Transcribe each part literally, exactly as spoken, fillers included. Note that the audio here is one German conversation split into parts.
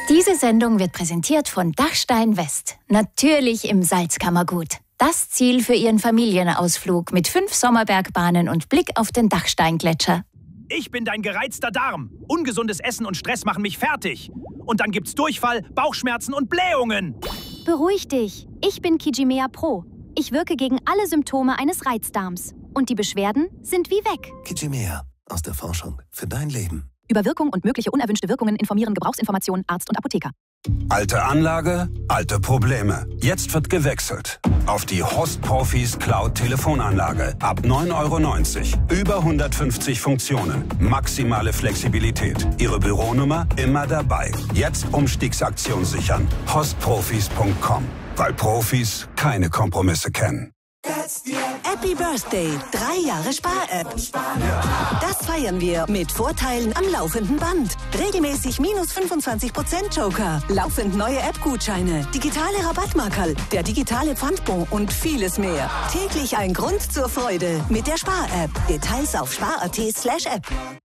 Diese Sendung wird präsentiert von Dachstein West. Natürlich im Salzkammergut. Das Ziel für Ihren Familienausflug mit fünf Sommerbergbahnen und Blick auf den Dachsteingletscher. Ich bin dein gereizter Darm. Ungesundes Essen und Stress machen mich fertig. Und dann gibt's Durchfall, Bauchschmerzen und Blähungen. Beruhig dich. Ich bin Kijimea Pro. Ich wirke gegen alle Symptome eines Reizdarms. Und die Beschwerden sind wie weg. Kijimea. Aus der Forschung für dein Leben. Über Wirkung und mögliche unerwünschte Wirkungen informieren Gebrauchsinformationen Arzt und Apotheker. Alte Anlage, alte Probleme. Jetzt wird gewechselt. Auf die Host Profis Cloud Telefonanlage. Ab neun Euro neunzig. Über hundertfünfzig Funktionen. Maximale Flexibilität. Ihre Büronummer immer dabei. Jetzt Umstiegsaktion sichern. host profis punkt com. Weil Profis keine Kompromisse kennen. Happy Birthday, drei Jahre Spar-App. Das feiern wir mit Vorteilen am laufenden Band. Regelmäßig minus fünfundzwanzig Prozent Joker, laufend neue App-Gutscheine, digitale Rabattmarkerl, der digitale Pfandbon und vieles mehr. Täglich ein Grund zur Freude mit der Spar-App. Details auf spar.at slash app.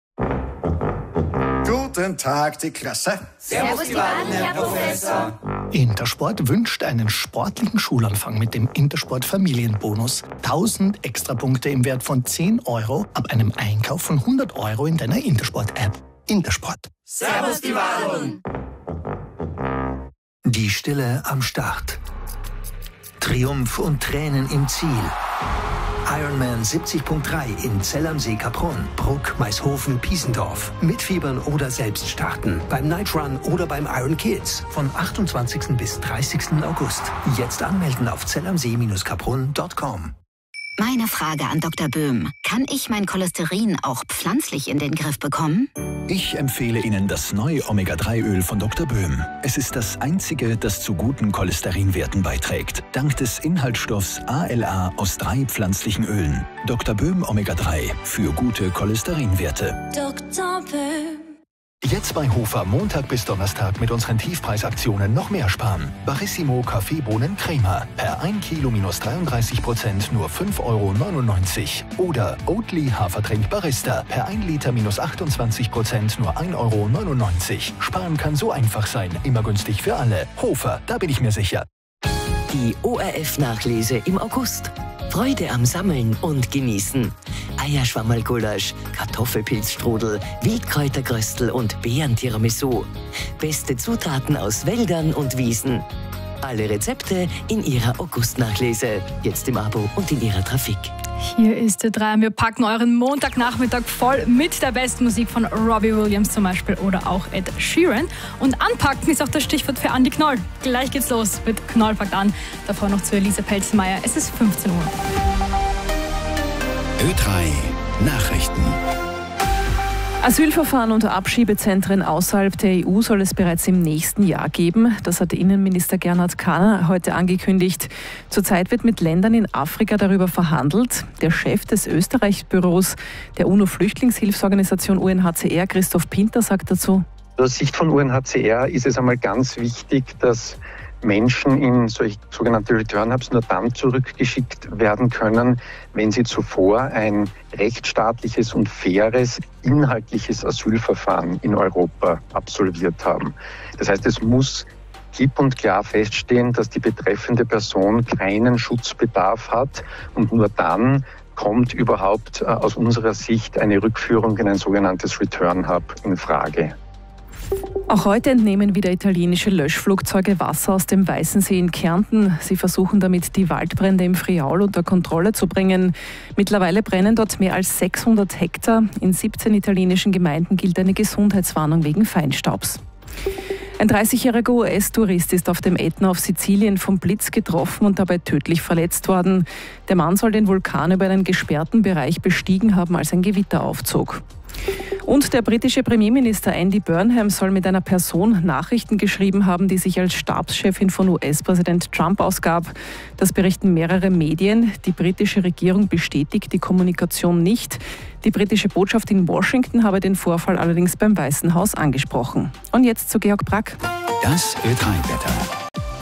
Guten Tag, die Klasse. Servus, die Baden, Herr Professor. Intersport wünscht einen sportlichen Schulanfang mit dem Intersport Familienbonus. tausend Extrapunkte im Wert von zehn Euro ab einem Einkauf von hundert Euro in deiner Intersport-App. Intersport. Servus, die Baden. Die Stille am Start. Triumph und Tränen im Ziel. Ironman siebzig Punkt drei in Zell am See Kaprun, Bruck, Maishofen, Piesendorf. Mitfiebern oder selbst starten. Beim Night Run oder beim Iron Kids. Von achtundzwanzigsten bis dreißigsten August. Jetzt anmelden auf zellamsee Bindestrich kaprun Punkt com. Meine Frage an Doktor Böhm. Kann ich mein Cholesterin auch pflanzlich in den Griff bekommen? Ich empfehle Ihnen das neue Omega drei Öl von Doktor Böhm. Es ist das einzige, das zu guten Cholesterinwerten beiträgt. Dank des Inhaltsstoffs A L A aus drei pflanzlichen Ölen. Doktor Böhm Omega drei für gute Cholesterinwerte. Doktor Böhm. Jetzt bei Hofer Montag bis Donnerstag mit unseren Tiefpreisaktionen noch mehr sparen. Barissimo Kaffeebohnen Crema. Per ein Kilo minus dreiunddreißig Prozent nur fünf Euro neunundneunzig. Oder Oatly Hafertrink Barista. Per ein Liter minus achtundzwanzig Prozent nur ein Euro neunundneunzig. Sparen kann so einfach sein. Immer günstig für alle. Hofer, da bin ich mir sicher. Die O R F-Nachlese im August. Freude am Sammeln und Genießen. Eierschwammerlgulasch, Kartoffelpilzstrudel, Wildkräutergröstel und Beeren-Tiramisu. Beste Zutaten aus Wäldern und Wiesen. Alle Rezepte in Ihrer August-Nachlese. Jetzt im Abo und in Ihrer Trafik. Hier ist der drei und wir packen euren Montagnachmittag voll mit der besten Musik von Robbie Williams zum Beispiel oder auch Ed Sheeran. Und anpacken ist auch das Stichwort für Andi Knoll. Gleich geht's los mit Knoll packt an. Davor noch zu Elise Pelzmeier. Es ist fünfzehn Uhr. Ö drei Nachrichten. Asylverfahren und Abschiebezentren außerhalb der E U soll es bereits im nächsten Jahr geben. Das hat Innenminister Gernot Kahner heute angekündigt. Zurzeit wird mit Ländern in Afrika darüber verhandelt. Der Chef des Österreich-Büros der UNO-Flüchtlingshilfsorganisation U N H C R, Christoph Pinter, sagt dazu: Aus Sicht von U N H C R ist es einmal ganz wichtig, dass Menschen in solche sogenannte Return-Hubs nur dann zurückgeschickt werden können, wenn sie zuvor ein rechtsstaatliches und faires, inhaltliches Asylverfahren in Europa absolviert haben. Das heißt, es muss klipp und klar feststehen, dass die betreffende Person keinen Schutzbedarf hat und nur dann kommt überhaupt aus unserer Sicht eine Rückführung in ein sogenanntes Return-Hub in Frage. Auch heute entnehmen wieder italienische Löschflugzeuge Wasser aus dem Weißen See in Kärnten. Sie versuchen damit, die Waldbrände im Friaul unter Kontrolle zu bringen. Mittlerweile brennen dort mehr als sechshundert Hektar. In siebzehn italienischen Gemeinden gilt eine Gesundheitswarnung wegen Feinstaubs. Ein dreißigjähriger U S-Tourist ist auf dem Ätna auf Sizilien vom Blitz getroffen und dabei tödlich verletzt worden. Der Mann soll den Vulkan über einen gesperrten Bereich bestiegen haben, als ein Gewitter aufzog. Und der britische Premierminister Andy Burnham soll mit einer Person Nachrichten geschrieben haben, die sich als Stabschefin von U S-Präsident Trump ausgab. Das berichten mehrere Medien. Die britische Regierung bestätigt die Kommunikation nicht. Die britische Botschaft in Washington habe den Vorfall allerdings beim Weißen Haus angesprochen. Und jetzt zu Georg Brack. Das Ö drei Wetter.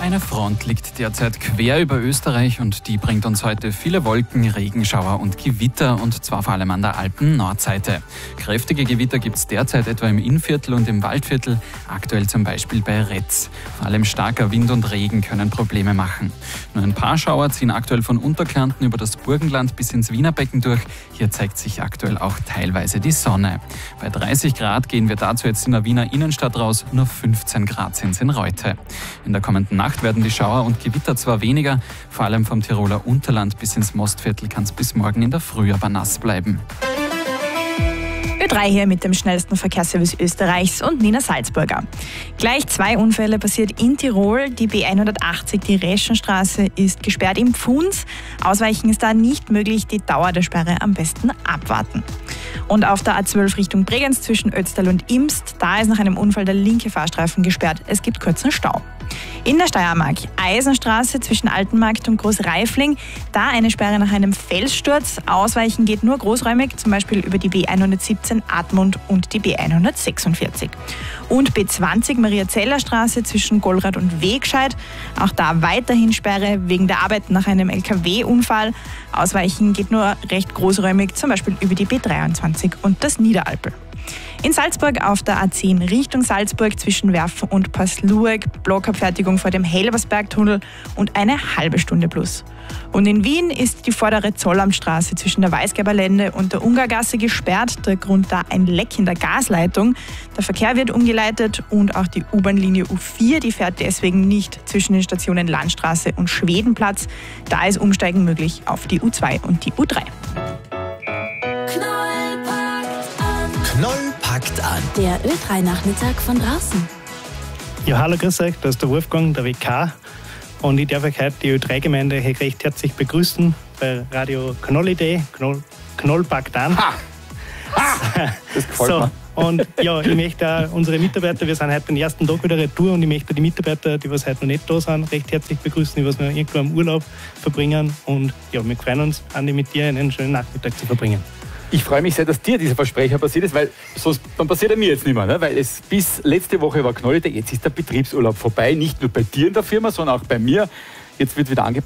Eine Front liegt derzeit quer über Österreich und die bringt uns heute viele Wolken, Regenschauer und Gewitter und zwar vor allem an der Alpen-Nordseite. Kräftige Gewitter gibt es derzeit etwa im Innviertel und im Waldviertel, aktuell zum Beispiel bei Retz. Vor allem starker Wind und Regen können Probleme machen. Nur ein paar Schauer ziehen aktuell von Unterkärnten über das Burgenland bis ins Wienerbecken durch. Hier zeigt sich aktuell auch teilweise die Sonne. Bei dreißig Grad gehen wir dazu jetzt in der Wiener Innenstadt raus, nur fünfzehn Grad sind es in Reute. In der kommenden Nacht werden die Schauer und Gewitter zwar weniger, vor allem vom Tiroler Unterland bis ins Mostviertel kann es bis morgen in der Früh aber nass bleiben. Ö drei hier mit dem schnellsten Verkehrsservice Österreichs und Nina Salzburger. Gleich zwei Unfälle passiert in Tirol. Die B hundertachtzig, die Reschenstraße, ist gesperrt im Pfunds. Ausweichen ist da nicht möglich, die Dauer der Sperre am besten abwarten. Und auf der A zwölf Richtung Bregenz zwischen Ötztal und Imst, da ist nach einem Unfall der linke Fahrstreifen gesperrt. Es gibt kurzen Stau. In der Steiermark, Eisenstraße zwischen Altenmarkt und Großreifling, da eine Sperre nach einem Felssturz. Ausweichen geht nur großräumig, zum Beispiel über die B hundertsiebzehn Admund und die B hundertsechsundvierzig. Und B zwanzig Mariazeller Straße zwischen Golrath und Wegscheid, auch da weiterhin Sperre wegen der Arbeit nach einem L K W-Unfall. Ausweichen geht nur recht großräumig, zum Beispiel über die B dreiundzwanzig und das Niederalpel. In Salzburg auf der A zehn Richtung Salzburg zwischen Werfen und Paslueg, Blockabfertigung vor dem Helbersbergtunnel und eine halbe Stunde plus. Und in Wien ist die vordere Zollamtstraße zwischen der Weißgerberlände und der Ungargasse gesperrt. Der Grund da ein Leck in der Gasleitung. Der Verkehr wird umgeleitet und auch die U-Bahn-Linie U vier, die fährt deswegen nicht zwischen den Stationen Landstraße und Schwedenplatz. Da ist Umsteigen möglich auf die U zwei und die U drei. Knoll packt an. Der Ö drei Nachmittag von draußen. Ja, hallo, grüß euch, da ist der Wolfgang, der W K. Und ich darf euch heute die Ö drei Gemeinde recht herzlich begrüßen bei Radio Knoll-Idee. Knoll, Knoll packt an. Ha! Ha! Das gefällt so, mir. Und ja, ich möchte auch unsere Mitarbeiter, wir sind heute den ersten Tag wieder retour und ich möchte die Mitarbeiter, die was heute noch nicht da sind, recht herzlich begrüßen, die was noch irgendwo im Urlaub verbringen. Und ja, wir freuen uns, Andi, mit dir einen schönen Nachmittag zu verbringen. Ich freue mich sehr, dass dir dieser Versprecher passiert ist, weil sonst dann passiert er mir jetzt nicht mehr. Ne? Weil es bis letzte Woche war Knoll-Idee, jetzt ist der Betriebsurlaub vorbei. Nicht nur bei dir in der Firma, sondern auch bei mir. Jetzt wird wieder ange